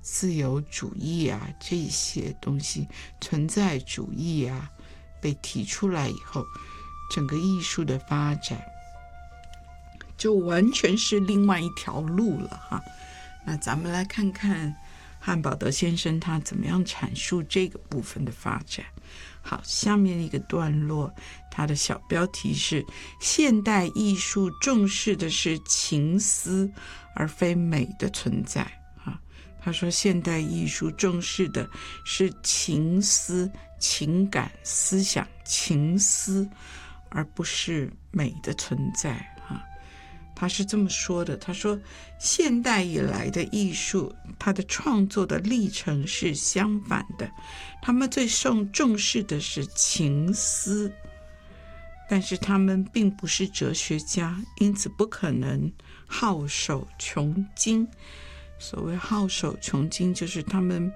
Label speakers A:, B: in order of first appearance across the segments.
A: 自由主义啊这些东西，存在主义啊被提出来以后，整个艺术的发展就完全是另外一条路了哈。那咱们来看看汉堡德先生他怎么样阐述这个部分的发展。好，下面一个段落，它的小标题是现代艺术重视的是情思而非美的存在啊。他说现代艺术重视的是情思、情感、思想、情思，而不是美的存在啊。他是这么说的，他说现代以来的艺术，它的创作的历程是相反的，他们最重视的是情思，但是他们并不是哲学家，因此不可能好守穷经。所谓好守穷经，就是他们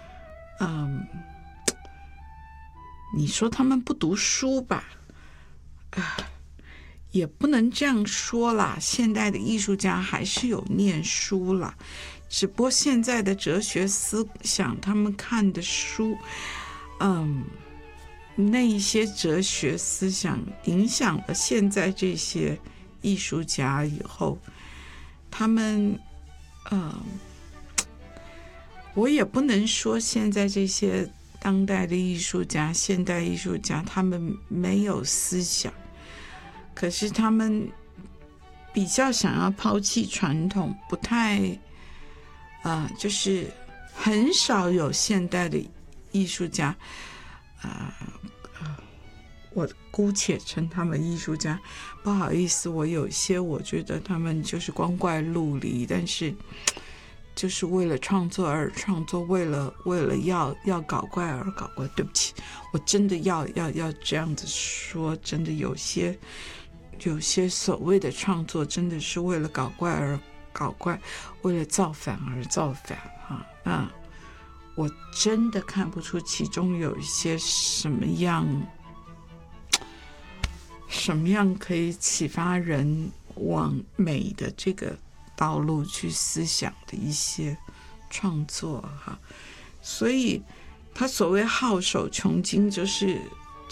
A: 你说他们不读书吧，也不能这样说啦，现代的艺术家还是有念书啦，只不过现在的哲学思想，他们看的书那一些哲学思想影响了现在这些艺术家以后，他们我也不能说现在这些当代的艺术家、现代艺术家他们没有思想，可是他们比较想要抛弃传统，不太就是很少有现代的艺术家我姑且称他们艺术家，不好意思，我有些我觉得他们就是光怪陆离，但是就是为了创作而创作，为了要搞怪而搞怪。对不起，我真的要这样子说，真的有些所谓的创作真的是为了搞怪而搞怪，为了造反而造反啊。我真的看不出其中有一些什么样可以启发人往美的这个道路去思想的一些创作哈。所以他所谓好守穷经，就是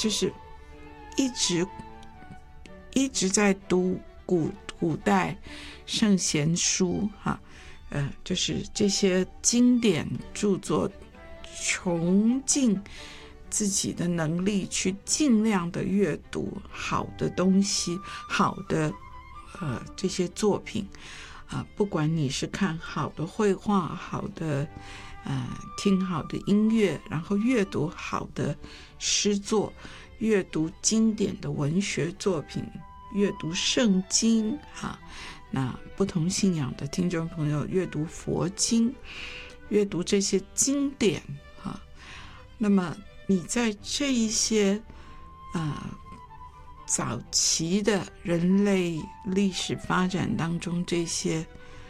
A: 一直在读古代圣贤书哈，就是这些经典著作，穷尽自己的能力去尽量的阅读好的东西，好的这些作品不管你是看好的绘画，好的听好的音乐，然后阅读好的诗作，阅读经典的文学作品，阅读圣经那不同信仰的听众朋友阅读佛经，阅读这些经典那么你在这一些早期的人类历史发展当中，这些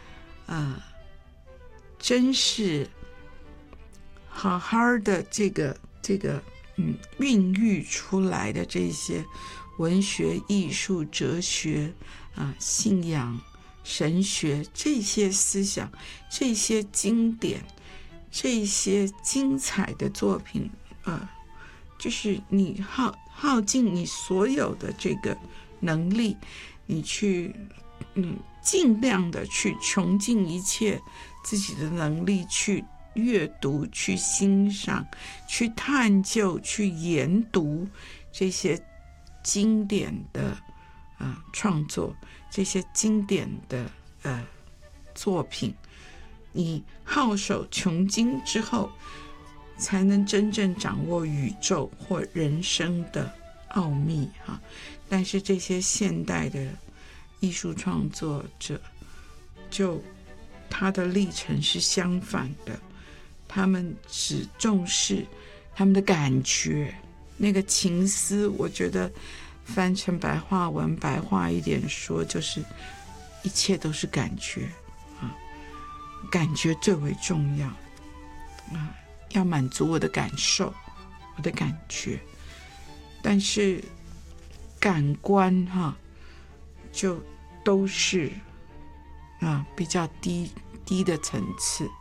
A: 真是好好的这个孕育出来的这些文学、艺术、哲学信仰、神学，这些思想，这些经典，这些精彩的作品就是你耗尽你所有的这个能力，你去尽量的去穷尽一切自己的能力去阅读，去欣赏，去探究，去研读这些经典的创作，这些经典的作品，你好守穷经之后，才能真正掌握宇宙或人生的奥秘但是这些现代的艺术创作者，就他的历程是相反的，他们只重视他们的感觉，那个情思，我觉得翻成白话文，白话一点说，就是一切都是感觉感觉最为重要要满足我的感受，我的感觉，但是感官就都是比较低的层次。